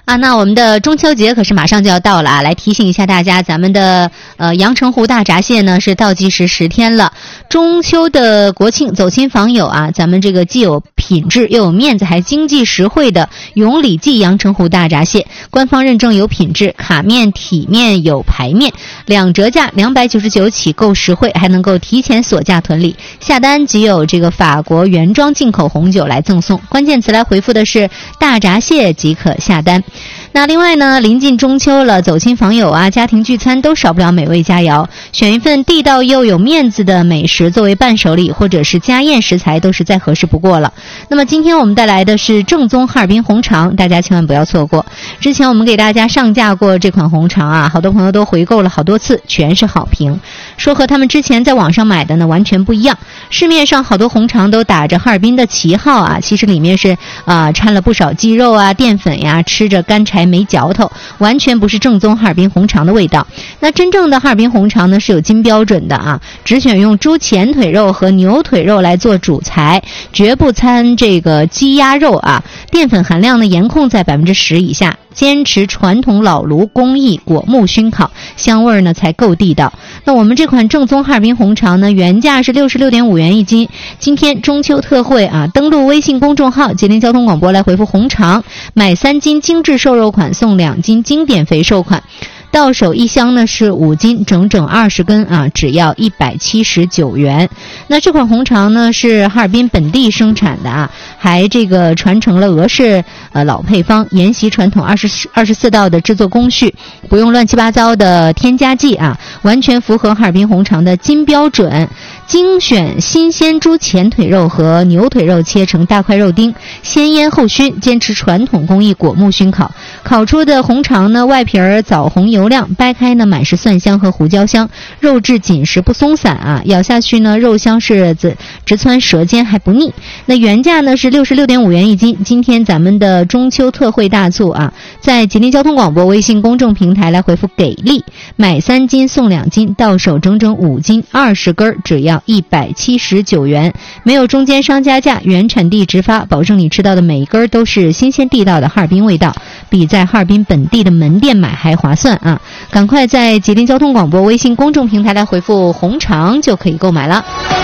啊，那我们的中秋节可是马上就要到了啊！来提醒一下大家，咱们的阳澄湖大闸蟹呢是倒计时10天了。中秋的国庆走亲访友啊，咱们这个既有品质又有面子还经济实惠的永礼记阳澄湖大闸蟹，官方认证有品质，卡面体面有排面，2折价299起，够实惠，还能够提前锁价囤礼，下单即有这个法国原装进口红酒来赠送，关键词来回复的是大闸蟹即可下单。那另外呢，临近中秋了，走亲访友啊，家庭聚餐都少不了美味佳肴，选一份地道又有面子的美食作为伴手礼或者是家宴食材都是再合适不过了。那么今天我们带来的是正宗哈尔滨红肠，大家千万不要错过。之前我们给大家上架过这款红肠啊，好多朋友都回购了好多次，全是好评，说和他们之前在网上买的呢完全不一样。市面上好多红肠都打着哈尔滨的旗号啊，其实里面是掺了不少鸡肉啊、淀粉呀，吃着干柴没嚼头，完全不是正宗哈尔滨红肠的味道。那真正的哈尔滨红肠呢是有金标准的啊，只选用猪前腿肉和牛腿肉来做主材，绝不掺这个鸡鸭肉啊，淀粉含量呢严控在10%以下，坚持传统老炉工艺果木熏烤，香味呢才够地道。那我们这款正宗哈尔滨红肠呢，原价是66.5元一斤，今天中秋特惠啊，登录微信公众号吉林交通广播来回复红肠，买3斤精致瘦肉款送2斤经典肥瘦款。到手一箱呢是5斤，整整20根啊，只要179元。那这款红肠呢是哈尔滨本地生产的啊，还这个传承了俄式老配方，沿袭传统24道的制作工序，不用乱七八糟的添加剂啊，完全符合哈尔滨红肠的金标准。精选新鲜猪前腿肉和牛腿肉切成大块肉丁，先腌后熏，坚持传统工艺果木熏烤，烤出的红肠呢外皮儿枣红油亮，掰开呢满是蒜香和胡椒香，肉质紧实不松散啊，咬下去呢肉香是直窜舌尖还不腻。那原价呢是66.5元一斤，今天咱们的中秋特惠大促啊，在吉林交通广播微信公众平台来回复给力，买3斤送2斤，到手整整5斤20根，只要179元，没有中间商加价，原产地直发，保证你吃到的每一根都是新鲜地道的哈尔滨味道，比在哈尔滨本地的门店买还划算啊！赶快在吉林交通广播微信公众平台来回复红肠就可以购买了。